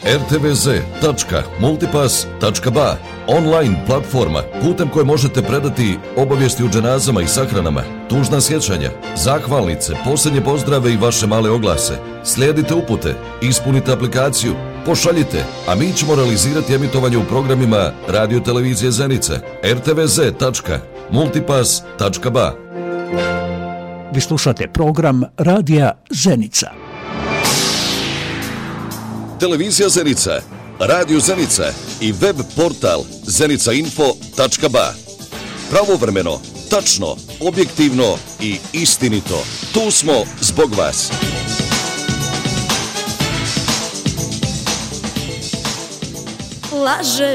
rtvz.multipass.ba, online platforma putem koje možete predati obavijesti o dženazama i sahranama, tužna sjećanja, zahvalnice, posljednje pozdrave i vaše male oglase. Slijedite upute, ispunite aplikaciju, pošaljite, a mi ćemo realizirati emitovanje u programima Radio Televizije Zenica, rtvz.multipass.ba. Vi slušate program Radija Zenica. Televizija Zenica, Radio Zenica i web portal zenicainfo.ba. Pravovremeno, tačno, objektivno i istinito. Tu smo zbog vas. Laže